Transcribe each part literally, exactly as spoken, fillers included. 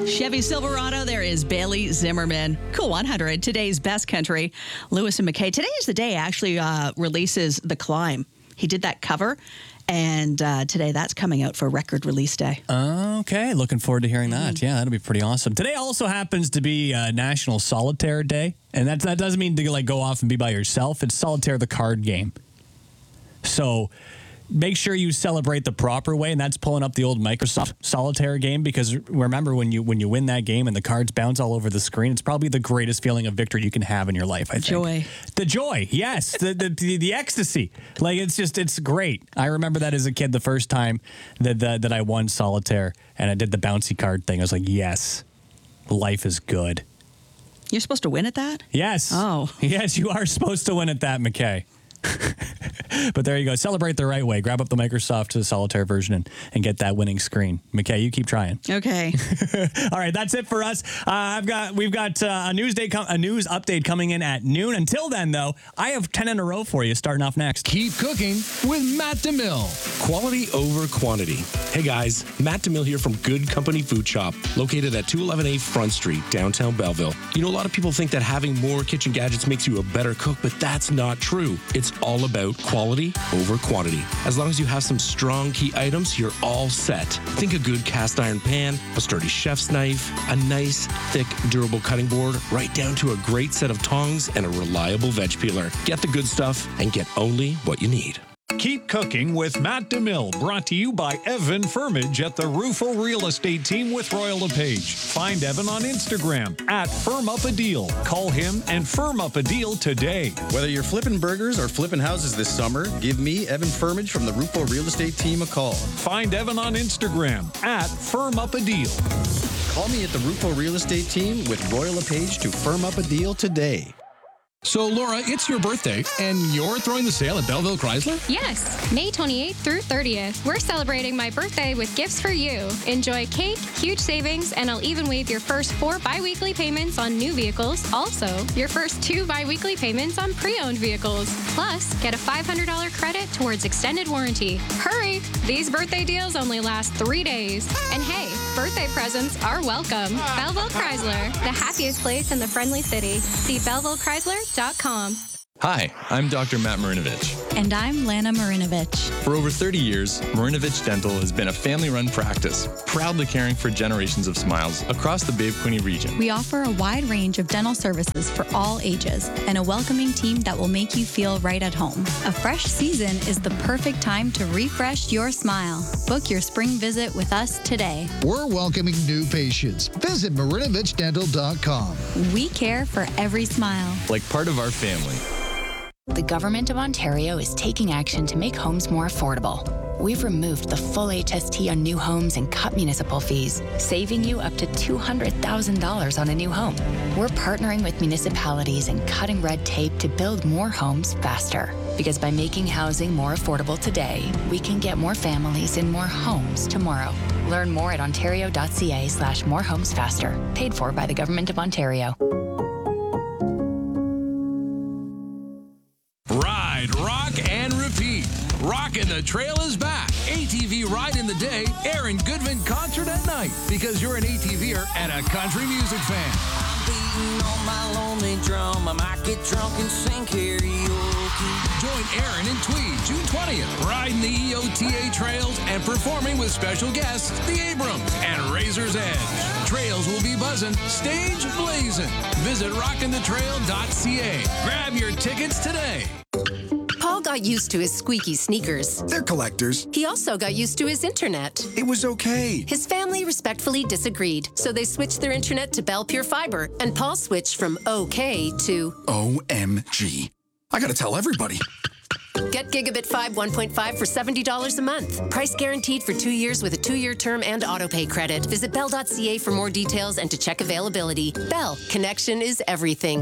Chevy Silverado, there is Bailey Zimmerman. Cool one hundred, today's best country. Lewis and McKay. Today is the day actually uh, releases The Climb. He did that cover, and uh, today that's coming out for record release day. Okay, looking forward to hearing that. Mm. Yeah, that'll be pretty awesome. Today also happens to be uh, National Solitaire Day, and that, that doesn't mean to like go off and be by yourself. It's Solitaire, the card game. So make sure you celebrate the proper way, and that's pulling up the old Microsoft Solitaire game, because remember when you when you win that game and the cards bounce all over the screen, it's probably the greatest feeling of victory you can have in your life, I think. Joy. The joy, yes. the, the, the the ecstasy. Like, it's just, it's great. I remember that as a kid, the first time that, that, that I won Solitaire and I did the bouncy card thing. I was like, yes, life is good. You're supposed to win at that? Yes. Oh. Yes, you are supposed to win at that, McKay. But there you go. Celebrate the right way. Grab up the Microsoft Solitaire version and, and get that winning screen. McKay, you keep trying. Okay. All right, that's it for us. Uh, I've got we've got uh, a news day com- a news update coming in at noon. Until then, though, I have ten in a row for you. Starting off next. Keep cooking with Matt DeMille. Quality over quantity. Hey guys, Matt DeMille here from Good Company Food Shop, located at two eleven A Front Street, downtown Belleville. You know, a lot of people think that having more kitchen gadgets makes you a better cook, but that's not true. It's all about quality over quantity. As long as you have some strong key items, you're all set. Think a good cast iron pan, a sturdy chef's knife, a nice, thick, durable cutting board, right down to a great set of tongs and a reliable veg peeler. Get the good stuff and get only what you need. Keep cooking with Matt DeMille, brought to you by Evan Firmage at the Rufo Real Estate Team with Royal LePage. Find Evan on Instagram at Firm Up a Deal. Call him and firm up a deal today. Whether you're flipping burgers or flipping houses this summer, give me, Evan Firmage from the Rufo Real Estate Team, a call. Find Evan on Instagram at Firm Up a Deal. Call me at the Rufo Real Estate Team with Royal LePage to firm up a deal today. So, Laura, it's your birthday, and you're throwing the sale at Belleville Chrysler? Yes, May twenty-eighth through thirtieth. We're celebrating my birthday with gifts for you. Enjoy cake, huge savings, and I'll even waive your first four bi-weekly payments on new vehicles. Also, your first two bi-weekly payments on pre-owned vehicles. Plus, get a five hundred dollars credit towards extended warranty. Hurry! These birthday deals only last three days. And hey, birthday presents are welcome. Belleville Chrysler, the happiest place in the friendly city. See Belleville Chrysler dot com. Hi, I'm Doctor Matt Marinovich. And I'm Lana Marinovich. For over thirty years, Marinovich Dental has been a family-run practice, proudly caring for generations of smiles across the Bay of Quinte region. We offer a wide range of dental services for all ages and a welcoming team that will make you feel right at home. A fresh season is the perfect time to refresh your smile. Book your spring visit with us today. We're welcoming new patients. Visit Marinovich Dental dot com. We care for every smile. Like part of our family. The Government of Ontario is taking action to make homes more affordable. We've removed the full H S T on new homes and cut municipal fees, saving you up to two hundred thousand dollars on a new home. We're partnering with municipalities and cutting red tape to build more homes faster. Because by making housing more affordable today, we can get more families in more homes tomorrow. Learn more at ontario.ca slash more homes faster. Paid for by the Government of Ontario. Ride, rock, and repeat. Rockin' the Trail is back. A T V Ride in the Day, Aaron Goodman Concert at Night. Because you're an ATVer and a country music fan. I'm beating on my lonely drum. I might get drunk and sing karaoke. Join Aaron and Tweed June twentieth, riding the E O T A trails and performing with special guests, the Abrams and Razor's Edge. Trails will be buzzing, stage blazing. Visit rockin the trail dot c a. Grab your tickets today. Paul got used to his squeaky sneakers. They're collectors. He also got used to his internet. It was okay. His family respectfully disagreed, so they switched their internet to Bell Pure Fiber, and Paul switched from okay to O M G. I gotta tell everybody. Get Gigabit five one point five for seventy dollars a month. Price guaranteed for two years with a two-year term and autopay credit. Visit bell dot c a for more details and to check availability. Bell, connection is everything.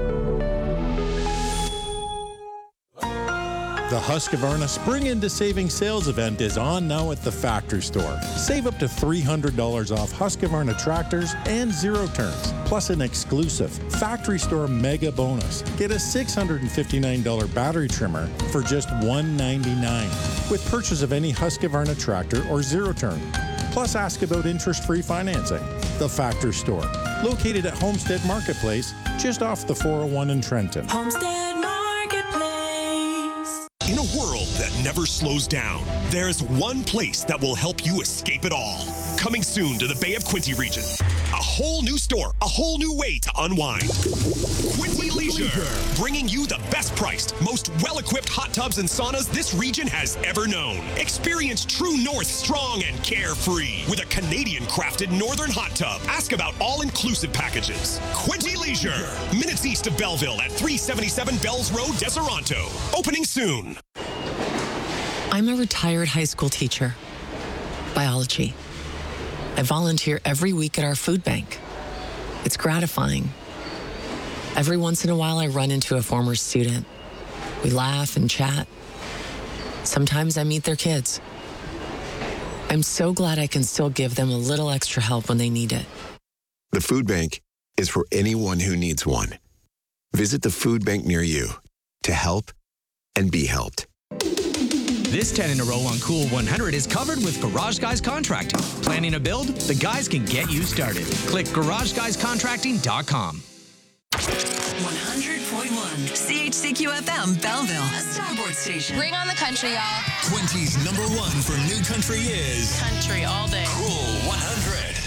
The Husqvarna Spring Into Saving Sales event is on now at the Factory Store. Save up to three hundred dollars off Husqvarna tractors and zero turns, plus an exclusive Factory Store mega bonus. Get a six hundred fifty-nine dollars battery trimmer for just one hundred ninety-nine dollars with purchase of any Husqvarna tractor or zero turn. Plus, ask about interest-free financing. The Factor Store, located at Homestead Marketplace, just off the four oh one in Trenton. Homestead Marketplace. In a world that never slows down, there's one place that will help you escape it all. Coming soon to the Bay of Quinte region. A whole new store, a whole new way to unwind. Quinte Leisure, bringing you the best priced, most well-equipped hot tubs and saunas this region has ever known. Experience True North strong and carefree with a Canadian-crafted Northern hot tub. Ask about all-inclusive packages. Quinte Leisure, minutes east of Belleville at three seventy-seven Bells Road, Deseronto. Opening soon. I'm a retired high school teacher. Biology. I volunteer every week at our food bank. It's gratifying. Every once in a while, I run into a former student. We laugh and chat. Sometimes I meet their kids. I'm so glad I can still give them a little extra help when they need it. The food bank is for anyone who needs one. Visit the food bank near you to help and be helped. This ten in a row on Cool one hundred is covered with Garage Guys Contracting. Planning a build? The guys can get you started. Click garage guys contracting dot com. one hundred point one C H C Q F M, Belleville, a Starboard station. Bring on the country, y'all. Quinte's number one for new country is Country all day. Cool one hundred.